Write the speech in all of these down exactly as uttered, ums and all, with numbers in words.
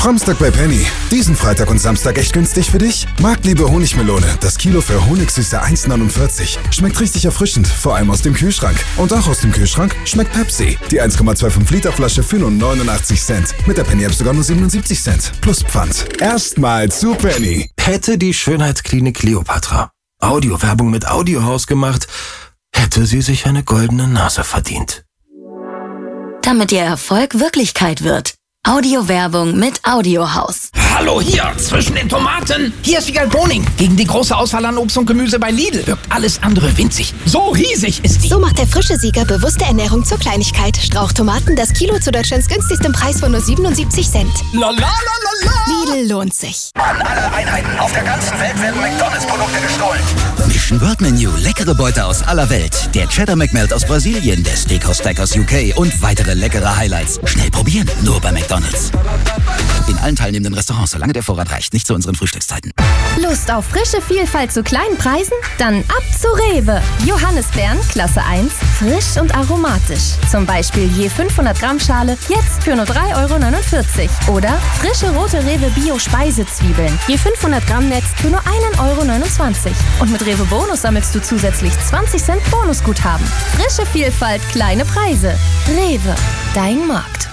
Framstag bei Penny. Diesen Freitag und Samstag echt günstig für dich? Marktliebe Honigmelone. Das Kilo für Honigsüße eins neunundvierzig. Schmeckt richtig erfrischend, vor allem aus dem Kühlschrank. Und auch aus dem Kühlschrank schmeckt Pepsi. Die eins Komma fünfundzwanzig Liter Flasche für nur neunundachtzig Cent. Mit der Penny App sogar nur siebenundsiebzig Cent. Plus Pfand. Erstmal zu Penny. Hätte die Schönheitsklinik Kleopatra Audiowerbung mit Audiohaus gemacht, hätte sie sich eine goldene Nase verdient. Damit ihr Erfolg Wirklichkeit wird. Audiowerbung mit Audiohaus. Hallo hier, zwischen den Tomaten. Hier ist Wiegald Boning. Gegen die große Auswahl an Obst und Gemüse bei Lidl wirkt alles andere winzig. So riesig ist die. So macht der frische Sieger bewusste Ernährung zur Kleinigkeit. Strauchtomaten, das Kilo zu Deutschlands günstigstem Preis von nur siebenundsiebzig Cent. La la la la la. Lidl lohnt sich. An alle Einheiten auf der ganzen Welt werden McDonalds-Produkte gestohlen. Mission World Menu, leckere Beute aus aller Welt. Der Cheddar McMelt aus Brasilien, der Steakhouse Stack aus U K und weitere leckere Highlights. Schnell probieren, nur bei McDonalds. In allen teilnehmenden Restaurants, solange der Vorrat reicht, nicht zu unseren Frühstückszeiten. Lust auf frische Vielfalt zu kleinen Preisen? Dann ab zu Rewe. Johannisbeeren, Klasse eins, frisch und aromatisch. Zum Beispiel je fünfhundert Gramm Schale, jetzt für nur drei Euro neunundvierzig. Oder frische rote Rewe Bio-Speisezwiebeln, je fünfhundert Gramm Netz für nur ein Euro neunundzwanzig. Und mit Rewe Bonus sammelst du zusätzlich zwanzig Cent Bonusguthaben. Frische Vielfalt, kleine Preise. Rewe, dein Markt.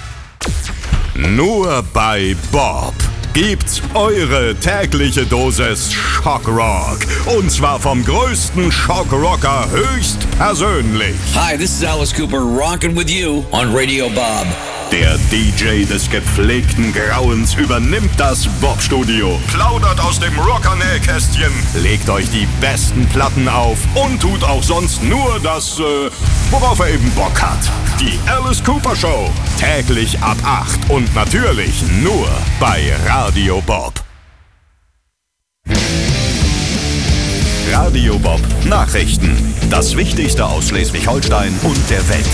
Nur bei Bob gibt's eure tägliche Dosis Schockrock. Und zwar vom größten Schockrocker höchstpersönlich. Hi, this is Alice Cooper rocking with you on Radio Bob. Der D J des gepflegten Grauens übernimmt das Bob-Studio, plaudert aus dem Rocker-Nähkästchen, legt euch die besten Platten auf und tut auch sonst nur das, äh, worauf er eben Bock hat. Die Alice Cooper Show, täglich ab acht und natürlich nur bei Radio Bob. Radio Bob Nachrichten. Das Wichtigste aus Schleswig-Holstein und der Welt.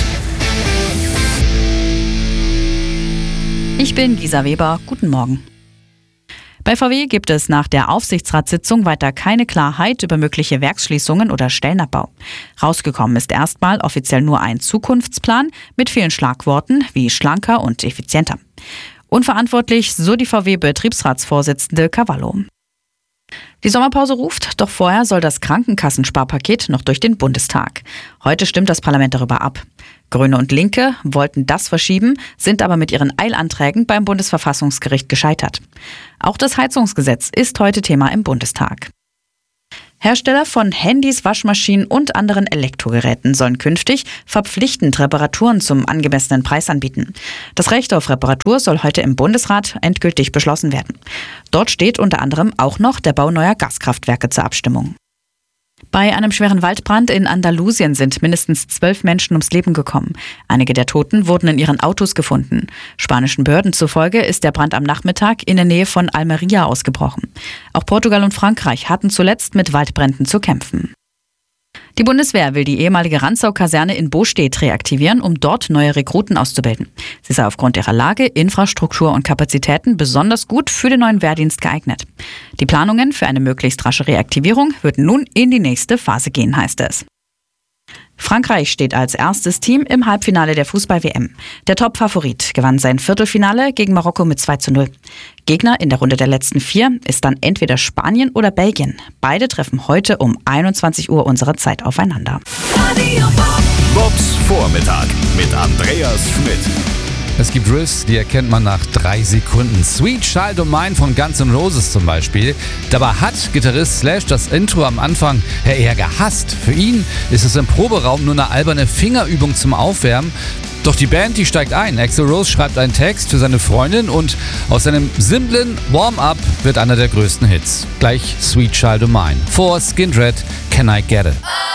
Ich bin Gisa Weber. Guten Morgen. Bei V W gibt es nach der Aufsichtsratssitzung weiter keine Klarheit über mögliche Werksschließungen oder Stellenabbau. Rausgekommen ist erstmal offiziell nur ein Zukunftsplan mit vielen Schlagworten wie schlanker und effizienter. Unverantwortlich, so die V W-Betriebsratsvorsitzende Cavallo. Die Sommerpause ruft, doch vorher soll das Krankenkassensparpaket noch durch den Bundestag. Heute stimmt das Parlament darüber ab. Grüne und Linke wollten das verschieben, sind aber mit ihren Eilanträgen beim Bundesverfassungsgericht gescheitert. Auch das Heizungsgesetz ist heute Thema im Bundestag. Hersteller von Handys, Waschmaschinen und anderen Elektrogeräten sollen künftig verpflichtend Reparaturen zum angemessenen Preis anbieten. Das Recht auf Reparatur soll heute im Bundesrat endgültig beschlossen werden. Dort steht unter anderem auch noch der Bau neuer Gaskraftwerke zur Abstimmung. Bei einem schweren Waldbrand in Andalusien sind mindestens zwölf Menschen ums Leben gekommen. Einige der Toten wurden in ihren Autos gefunden. Spanischen Behörden zufolge ist der Brand am Nachmittag in der Nähe von Almería ausgebrochen. Auch Portugal und Frankreich hatten zuletzt mit Waldbränden zu kämpfen. Die Bundeswehr will die ehemalige Rantzau-Kaserne in Bostedt reaktivieren, um dort neue Rekruten auszubilden. Sie sei aufgrund ihrer Lage, Infrastruktur und Kapazitäten besonders gut für den neuen Wehrdienst geeignet. Die Planungen für eine möglichst rasche Reaktivierung würden nun in die nächste Phase gehen, heißt es. Frankreich steht als erstes Team im Halbfinale der Fußball-W M. Der Top-Favorit gewann sein Viertelfinale gegen Marokko mit zwei zu null. Gegner in der Runde der letzten vier ist dann entweder Spanien oder Belgien. Beide treffen heute um einundzwanzig Uhr unserer Zeit aufeinander. Bobs Vormittag mit Andreas Schmidt. Es gibt Riffs, die erkennt man nach drei Sekunden. Sweet Child O' Mine von Guns N' Roses zum Beispiel. Dabei hat Gitarrist Slash das Intro am Anfang eher gehasst. Für ihn ist es im Proberaum nur eine alberne Fingerübung zum Aufwärmen. Doch die Band, die steigt ein. Axl Rose schreibt einen Text für seine Freundin und aus seinem simplen Warm-Up wird einer der größten Hits. Gleich Sweet Child O' Mine. Vor Skindred, Can I Get It?